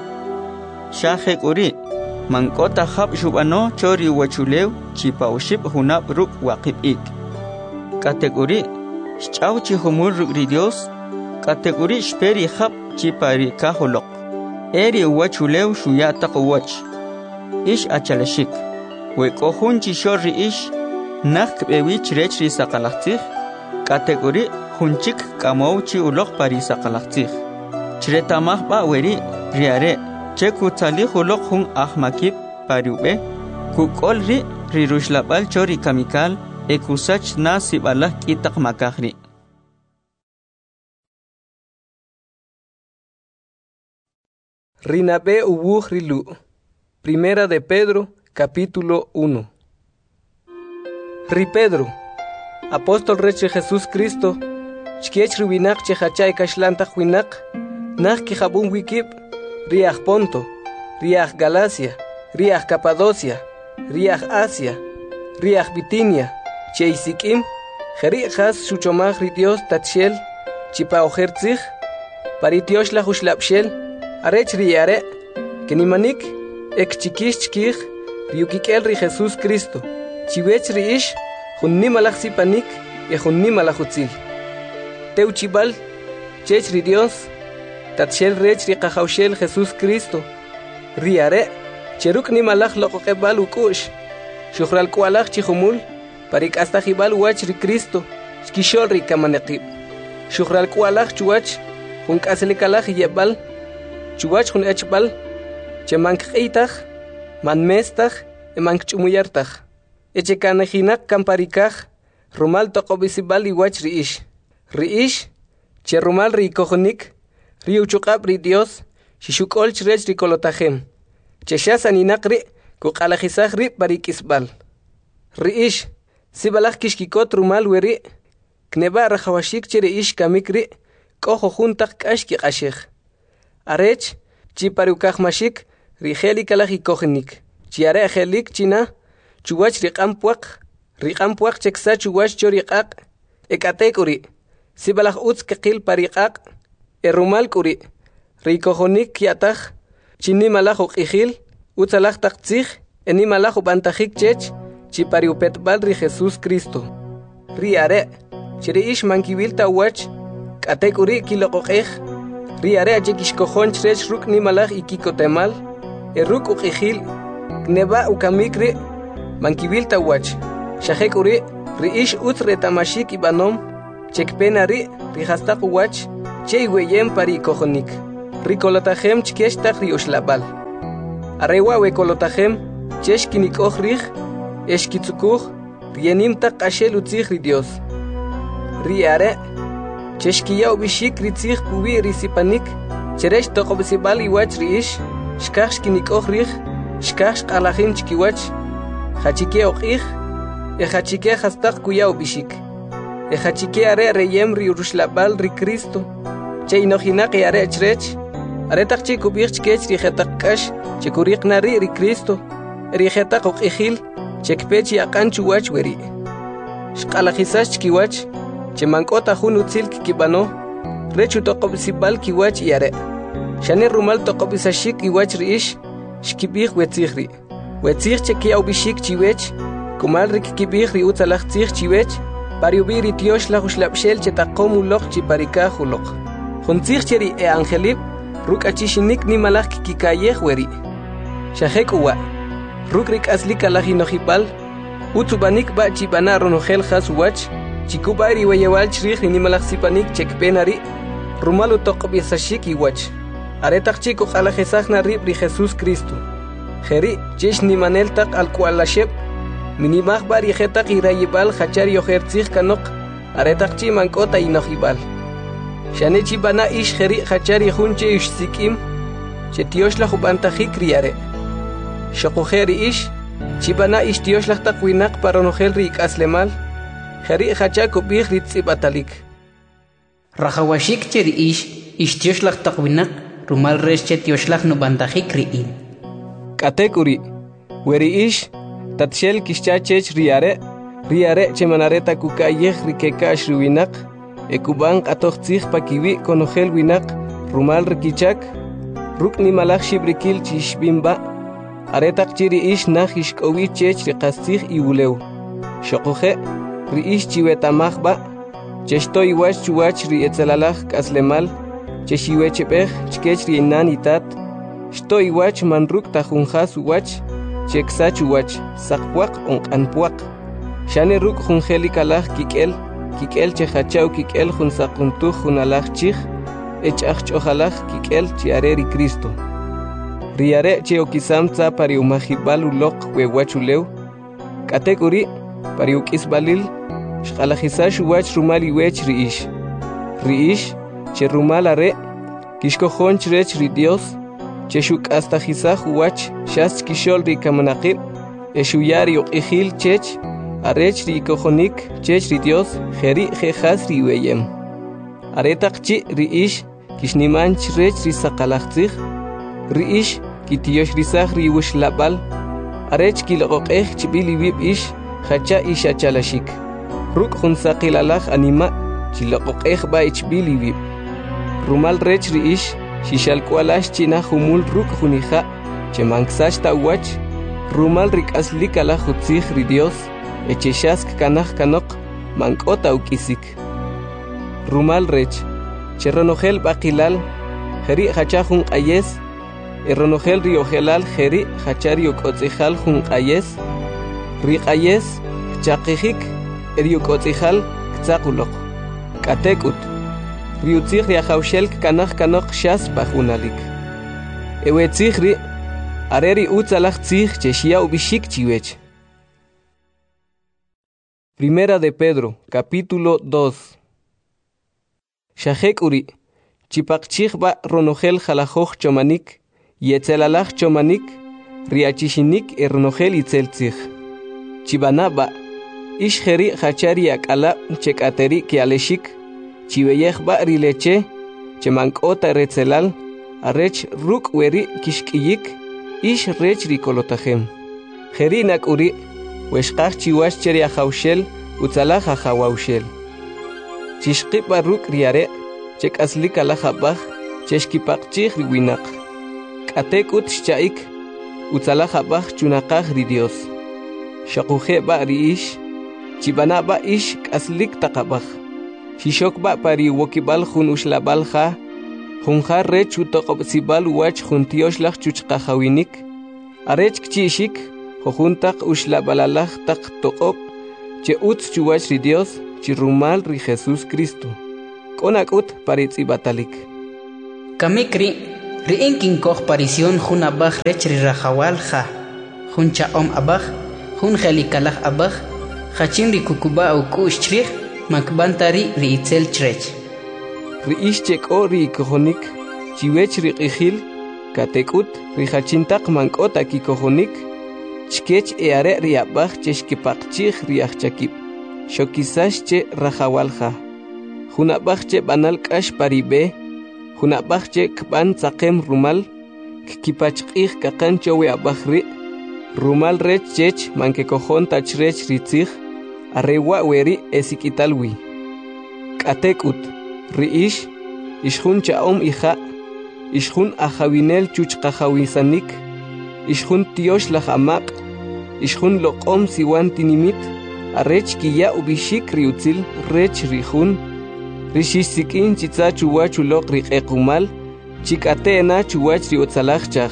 xaje k'uri mank'ota jab xub'ano chori wachulew chipawxib' junab' ruk' waqib'ik k'atek'uri xch'aw chi jumul ruk' ri Dios k'atek'uri xperi jab chipari kajoloq eri uwachulew xuya taq uwach ix achalashik we k'o jun chixol ri ix naj kb'ewich rech ri saqalajtzij k'atek'uri junchik k'amow chi uloq pari saqalajtzij chretamajb'a weri ri are che kutzalij uloq jun ajmakib pariub'e kuk'ol ri ruxlab'al chori kamikal kusach na sib'alaj k'itaq makaj ri Rinabe uwuj rilu. Primera de Pedro, capítulo 1. Ri Pedro, apóstol reche Jesús Cristo, chkiech riwinak chehachay kashlantaj winak, nach kijabun wikib, riaj Ponto, riaj Galacia, riaj Capadocia, riaj Asia, riaj Bitinia, cheisikim, jeri has shuchomaj ri Dios tatshel, chipa ojertzig, paritiosh la huslapshel, arech riare, kenimanik, ek chikish chkij, riukikel ri Jesús Cristo, chiwech riish, junni malach sipanik, junni malachutzil. Teuchibal, chech ri Dios, tatshel rech ri kajaushel Jesús Cristo, riare, cheruk ni malach loqoqebal ukush, shukhral kualach chihumul, parik hasta jibal wach ri Cristo, skishol ri kamanekib, shukhral kualach chuach, jun kaselikalach yebal, chuwach jun echbal, che mank'itaj, manmestaj, mankchumuyartaj. Eche kanajinak kamparikaj, rumal toqobisibal iwach riish. Riish, che rumal rikojonik, riuchuqab ri Dios, shishukol chrech rikolotajem. Che shasaninak ri, kuqalajisaj ri parikisbal. Riish, sibalaj kishkikot rumal weri, kneba rajawashik che riish kamik ri, kojo juntak kashki ashej. Arech, chi pariukajmashik, rijeli kalajikojenik. Chiare ajelik china, chuwach riqampuaq cheksa chuwach choriqaq, ekatekuri, sibalaj utz kaqil pariqaq, rumal kuri, rikojonik yataj, chini malaj uqijil, utzalaj taqtzij, eni malaj ubantajik chech, chipariupetbal ri Jesús Cristo. Riare, chiriish mankibil tawach, katekuri kiloqoqej, riare achekishkojon chrech ruk ni malaj ikikotemal, ruk uqijil, neba ukamikri, mankibil tawach, shajekuri, riish utz retamashik ibanom, chekpena rihastaq uwach chay weyem pari kojonik rikolotajem chkeshtaq rioxlabal arewa wekolotajem cheshkinikoj rij eshkitzukuj rienimtaq ashel utzij ri Dios riare cheshkiyaw bishik ritzij puwi risipanik cheresh toqobsibal iwach riish shkaj shkinikoj rij shkaj shqalajim chkiwach hachike oqij hachike hastaq kuyaw bishik hachike are reyem ri uruxlabal ri Cristo chay nojinaq are chrech are taqchi kubij chkech ri jetaq kash chekuriqna ri Cristo ri jetaq oqijil chekpech yaqan chuwach weri shqalajisash chkiwach chemankota jun utzil kibano rechu toqobsibal kiwach yare shane rumal toqobisashik iwach riish shkibij wetzijri wetzij chekiaw bishik chiwech kumal rikibij ri utzalaj tzij chiwech pariubiri tiosh la uxlabshel chetaqom uloq chiparika juloq juntzij cheri angelib ruk achishinik ni malaj kikayej weri shajek uwa ruk rik aslik alajinojibal utzubanik ba chibana ronojel jasuwach chikubari weyewal chrij ni malaj sipanik chekpenari rumalu toqbisashik iwach aretaq chico alajesajna rib ri Jesús Cristo jeri chesh ni manel taq alkualasheb minimaj bari jetaq irayibal hachar yojertzij kanok aretaq chi mankota inojibal shane chibana ish jeri hachar yjunche ish sikim chetioshla jubantajik riare shokujeri ish chibana ish tioshla taq winaq paronojel ri ikaslemal jeri hachar kubij ritzibatalik rajawashik cheri ish tioshla taq winaq rumal resche tioshla nubantajik riin katekuri weri ish tatshel kishchachech riare chemanareta kukayej rikekash riwinaq ekuban qatoqtzij pakiwi konojel winaq rumal rikichak ruk ni malaj shibrikil chishbimba aretaq chiri ish naj ishk'owi chech riqastzij iwulew shoquje ri ish chiwetamajba cheshto iwach chuwach ri etzelalaj k'aslemal cheshiwechebej chkech ri inan itat shto iwach manruk tajunjas uwach cheksach uwach saqpuaq onq'anpuaq shane ruk junjelikalaj kik'el chejachaw kik'el jun saquntuj junalaj chij ech'aj ch'ojalaj kik'el chiare ri Cristo riare che okisam tza pari umajibal uloq wewach ulew k'atek uri pari uk'isbalil shqalajisash uwach rumal iwech riish che rumal are kishkojon chrech ri Dios cheshuk hasta jisaj uwach shas kishol ri kamanaqib eshuyari oqijil chech arech ri kojonik chech ri Dios jeri jejas ri weyem aretaq chi ri ish kishniman chrech ri saqalajtzij ri ish kitiosh risaj ri wuxlabal arech kiloqej chibili wib ish hacha ish achalashik ruk jun saqilalaj anima chiloqej ba ichbili wib rumal rech ri ish shishalkualash china humul ruk junija chemanksach tawach rumal rik'aslik ala jutzij ri Dios echeshask kanaj kanok mank'ota uk'isik rumal rech cheronojel baqilal jeri hacha jun q'ayes eronojel ri ojelal jeri hacha ri ok'otzijal jun q'ayes ri q'ayes chaqijik eri ok'otzijal ktzaq k'atek'ut riutzij ri ajawxel kanaj kanok shas pajunalik ewetzij ri areri utzalaj tzij chexyaw bishik chiwech. Primera de Pedro, capítulo 2. Shajek uri, chipaqchij ba ronojel jalajoj chomanik, yetzelalaj chomanik, riachishinik ronojel itzeltzij. Chibana ba, ish jeri hachari akala chekateri kialeshik, chibeyej ba rileche, chemankota retzelal, arech ruk weri kishkiyik, ish rech rikolotajem. Jeri nak uri, weshqaj chiwash cheri ajawxel utzalaj ajawawxel chishqipa ruk riare chek'aslik alajabaj cheshkipaqchij riwinaq k'atek'ut xcha'ik utzalajabaj chunaqaj ri Dios shaquje ba ri ish chibana ba ish k'aslik taqabaj xixok ba pari wokibal jun uxlabal ja junja rech utoqobsibal wach jun tioxlaj chuchqajawinik arech kchishik juntaq uxlabalalaj taq toqob che utz chuwach ri Dios chirumal ri Jesús Cristo. Konakut paritzi batalik. Kamikri, ri inkin koch parisión jun abaj rech ri rajawal ja. Jun chaom abaj, jun jelikalaj abaj, jachin ri kukuba au kush chrich, makbantari ri itzel chrech. Ri ishchek o ri kohonik, chiwech ri qihil, katekut ri hachintak mankota ki kohonik, chkech eare ri abaj cheshkipakchich ri achakip. Shokisash che rajawalja. Junabaj che banal kash paribe, junabaj che kban tzakem rumal, kipachqih kakan chowe abajri, rumal rech chech manke kojon tachrech ritzich, arewa weri esikitalwi. Katekut, riish, ishjun chaom ija, ishjun ajawinel chuchqajawisanik, ishjun tiosh lajamak, ishjun loqom siwan tinimit, arech kiya ubishik riutzil rech rijun, rishisikin chitza chuwach ulok riqekumal, chikatena chuwach riotzalachchaj.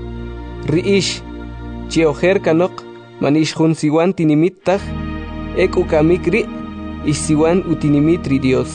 Riish, chiojer kanok, manishjun siwan tinimittaj, ekukamikri, isiwan utinimit ri Dios.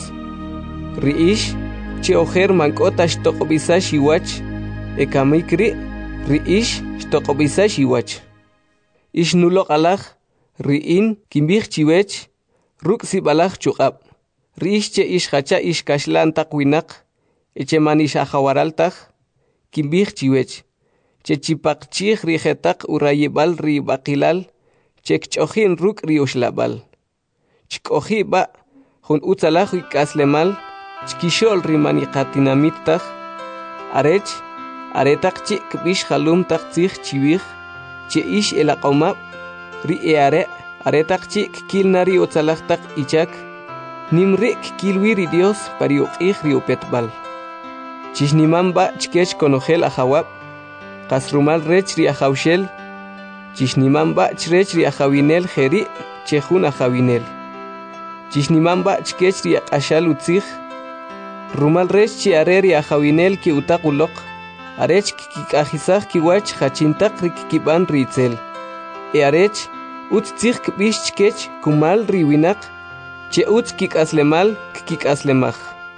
Riish, chiojer mankota shtokobisa shiwach, ekamikri, riish shtokobisa shiwach. Ishnulok alaj, riin kimbij chiwech, ruk sibalaj chuqab. Riish che ishhacha ishkashlan takwinak, eche manish ajawaraltaj, kimbij chiwech. Che chipakchij rijetak urayebal ri bakilal, che kchojin ruk ri ushlabal. Chkoji ba, jun utzalaj ikaslemal, chkishol ri maniqatinamitaj, arech, aretak chi kbish halum tak tzij chiwij, che ish elaqomab, ri eare, aretak chi kilnari utzalaj tak ichak, nimrik kilwiri Dios pariuqih riupetbal. Chishnimamba chkech konogel ajawab, kasrumal rech ri ajawshel, chishnimamba chrech ri ajawinel jeri, chejun ajawinel. Chishnimamba chkech ri aqashal utzih, rumal rech chi areri ajawinel ki utaqulok, arech kikajisaj kiwach hachintak ri kikiban ritzel. E arech, utzih kbish chkech kumal ri winak, che utz kikaslemal kikaslemaj.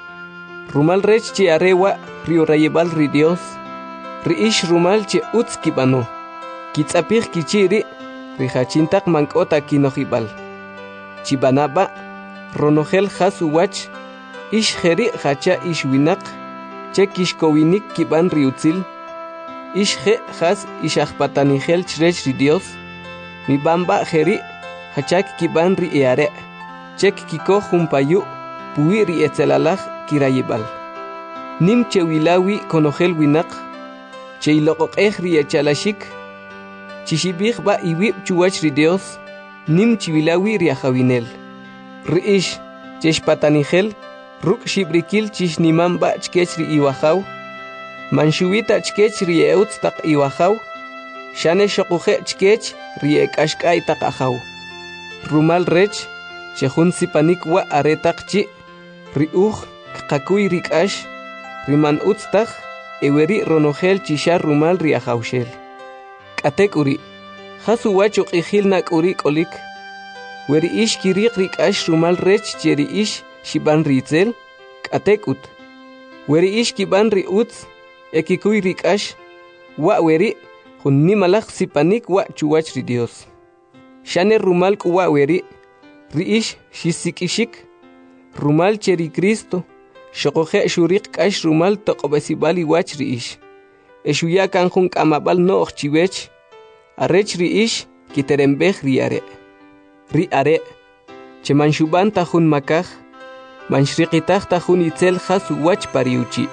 Rumal rech che arewa rio rayebal ri Dios, ri ish rumal che utz kibano, kitzapij kichiri, ri hachintak mankota kinojibal. Chibanaba, ronogel hasu wach, ish jeri hacha ish winak, che kishkowinik kiban ri utzil, ish je has ish ajpatanigel chrech ri Dios, mi bamba jeri hachak kiban ri eare. Chek kiko jumpayu, puwi ri etzelalaj kirayibal. Nim che wilawi konogel winak, che iloqoqej ri echalashik, chishibij ba iwib chuwach ri Dios, nim chiwilawi ri ajawinel. Riish, cheshpatanigel, ruk shibrikil chishniman ba chkech ri iwajaw, manshuwita chkech ri eutz tak iwajaw, shane shokuje chkech ri ekashkay tak ajaw. Rumal rech, chejun sipanik wa aretak chi, riuj kakuy rikash, riman utztaj, eweri ronogel chishar rumal ri ajawshel. Katek uri, hasu wachuk ijil nak uri kolik, weri ish kirik rikash rumal rech cheri ish shiban ritzel, katek ut. Weri ish kiban ri utz, ekikuy rikash, wa weri, jun nimalaj sipanik wa chuwach ri Dios. Shane rumal kuwa weri, riish shisikishik, rumal cheri Cristo, shokoje shurik kash rumal toqobesibali wach riish. Eshuya kanjun kamabal no chiwech, arech riish kiterembej riare. Riare, che manshuban tajun makaj, manshriqitaj tajun itzel hasu wach pariuchi.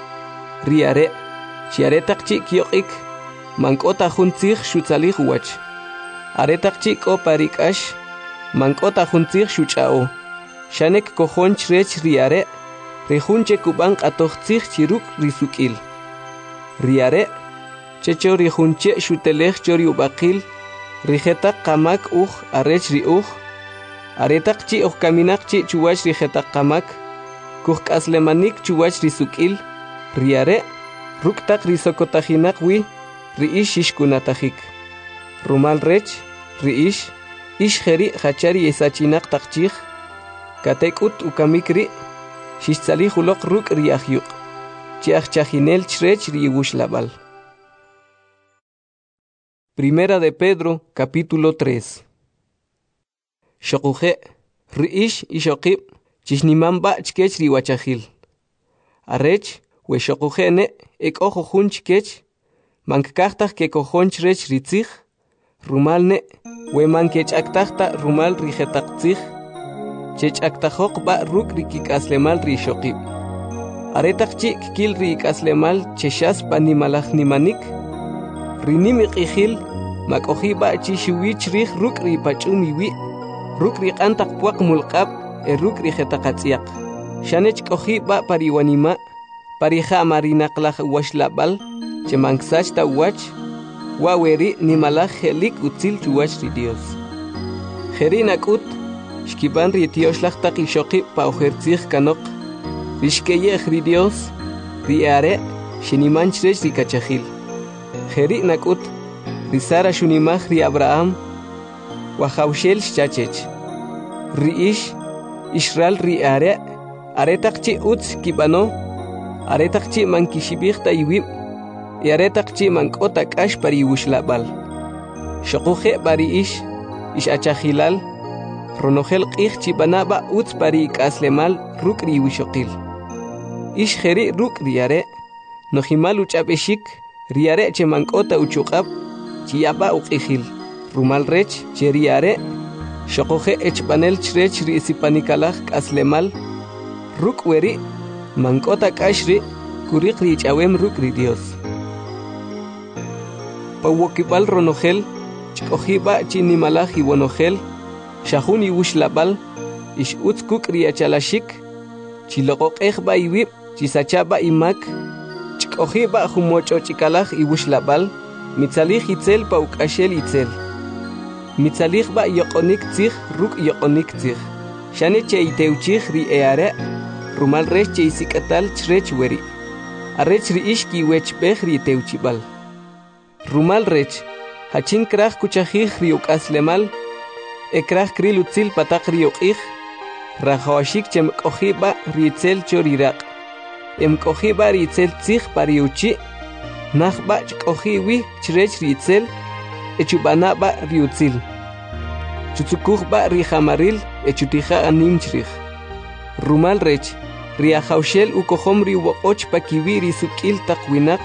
Riare, chiaretak chi kioqik, mankota jun tzij shutzalij wach. Aretak chi ko parikash, mankota juntzig shuchao. Shanek kojon chrech riare, rejunche kuban atochtzig chiruk risukil. Riare, checho rejunche shutelej chori ubakil, rijetak kamak arech riuj, aretak chi kaminak chi chuwach rijetak kamak, kuj aslemanik chuwach risukil, riare, ruktak risokotajinak wi, riish ishkunatajik. Rumal rech, riish, ish jeri hachari esachinak takchij, katekut ukamikri shishtzalih uloq ruk riahyuq chiach chajinel chrech riwushlabal. Primera de Pedro, capítulo 3. Shokuje, riish ishokib, chishnimamba chkech riwachahil. Arech, we shokujene, ek ojo jun chkech, mankkachtaj ke kojon chrech ritzich, rumalne, we mankech aktachta rumal rijetaktzich, chech aktajok ba ruk rikik aslemal rishokib. Aretak chik kil rik aslemal cheshas panimalach nimanik, rinimik ihil, makohi ba chishuwich rih ruk ri pachumiwi, ruk ri antak puak mulqab, ruk ri jetakatsiak. Shanech kohi ba pariwanima, parija marinaklah washlabal, chemangsach ta wach, waweri nimalach helik utzil chuwach ri Dios. Herinakut, shkiban ri tioshlach takishoki pa ojertzich kanok, rishkeyech ri Dios, ri are, shinimanchrech ri kachahil. Herinakut, ri Sara shunimach ri Abraham, wahaushel shchachech. Ri Israel ri are, aretakchi utz kibano, aretakchi mankishibihta iwib, aretakchi mankota kash pari wushlabal. Shokuje bari ish achahilal, ronogel qih chibanaba utz pari kaslemal ruk ri wishokil. Ish heri ruk ri are, nohimal uchabeshik, ri are che mankota uchukab, chiyaba uqihil, rumal rech che ri are, shokuje echbanel chrech ri sipanikalah kaslemal, ruk weri, mankota kashri, kurik ri chawem ruk ri Dios. Pawokibal ronogel, chkohiba chinimalaj iwonogel, shahuni wushlabal, ish utzkuk ri achalashik, chilokok ejba iwib, chisachaba imak, chkohiba humocho chikalaj iwushlabal, mitzalij itzel paukashel itzel. Mitzalij ba yokonik tzich, ruk yokonik tzich. Shane che iteuchich ri eare, rumal rech che isikatal chrech weri. Arech ri ishki wech bech ri teuchibal. Rumal rech, hachin krach kuchajich ri ukaslemal, ekrach kri lutzil patak ri ukich, rajawashik chem kohiba ri itzel chorirak. Em kohiba ri itzel tzich pariuchi, nachba chkohiwi chrech ri itzel, echubana ba ri utzil. Chutsukuj ba ri hamaril, echutija anim chrich. Rumal rech, ri ajaushel ukohom ri uoch pakiwi ri sukil takwinak,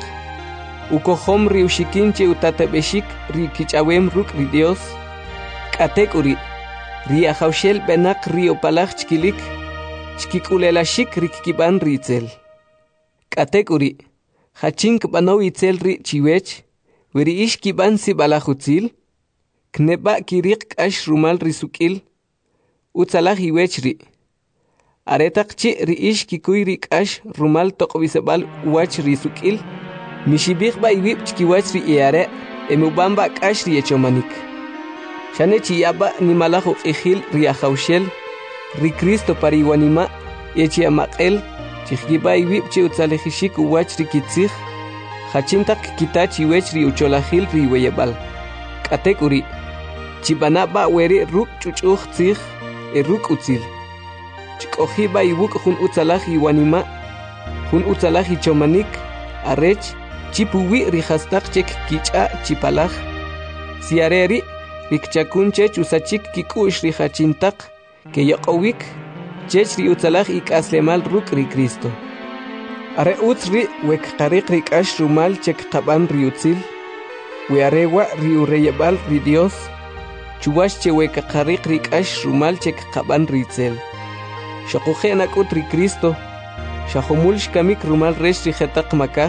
ukohom ri ushikinche utatabeshik ri kichawem ruk ri Dios, katek uri, ri ajaushel benak ri opalach chkilik, chkikulelashik ri kikiban ri itzel. Katek uri, hachink bano itzel ri chiwech, weri ish kiban si balajutzil, kneba kirik kash rumal ri sukil, utzalaj iwech ri. Aretakchi ri ish kikuy ri kash rumal tokwisabal wach ri sukil, mishibik ba iwib chkiwach ri iare, emubamba kash ri echomanik. Shane chiyaba nimalaj uqihil ri ajaushel, ri Cristo pariwanima, echiamaqel, chihgiba iwib chi utzalejishik uwach ri kitzich, hachintak kitach iwech ri ucholajil ri weyabal. Katek uri, chibanaba weri ruk chuchuj tzich, ruk utzil. Chikohiba iwuk hun utzalaj iwanima, hun utzalaj ichomanik, arech, chipuwi ri hastak chek kicha chipalaj. Siareri, rikchakunchech usachik kikush ri hachintak, ke yaqowik, chech ri utzalaj ikaslemal ruk ri Cristo. Are utzri wek qarik ri kash rumal chek qaban ri utzil, we arewa ri ureyabal ri Dios, chuwash che wek qarik ri kash rumal chek qaban ri itzel. Shokuje nakut ri Cristo, shahomul shkamik rumal rech ri jetak makaj,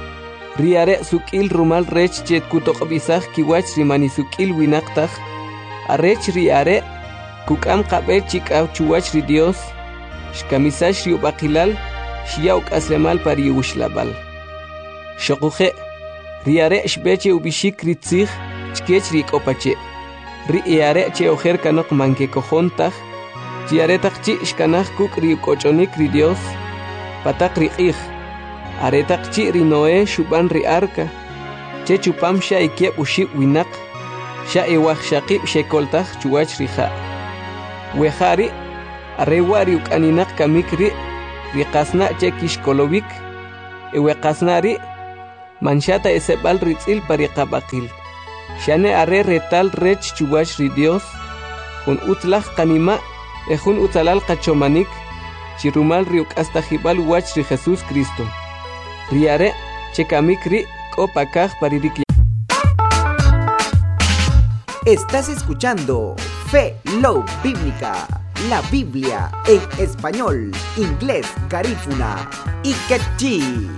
ri are sukil rumal rech chet kutoqbisaj kiwach ri mani sukil winaktaj, arech ri are, kukam qabe chikaw chuwach ri Dios, shkamisash ri ubaqilal, shiyauk aslemal pari wushlabal. Shokuje, ri are shbeche ubishik ri tzich, chkech ri kopache, ri are che ojer kanok manke kojontaj, chi aretak chi shkanaj kuk ri kochonik ri Dios, patak ri qih, aretak chi ri Noé shuban ri arka, che chupam sha ikiep ushib winak, sha ewaj shaqib shekoltaj chuwach ri ja. Wejari, arewari ukaninak kamikri riqasna chekish kolovik eweqasnari manchata esebal ritzil pariqabaqil shane are retal rech chubash ri Dios jun utlaj kanima ejun utalal qachomanik chirumal riuk hasta jibal wach ri Jesús Cristo riare chekamikri kopakaj paririk. Estás escuchando Fe Love Bíblica, la Biblia en español, inglés, garífuna y quechí.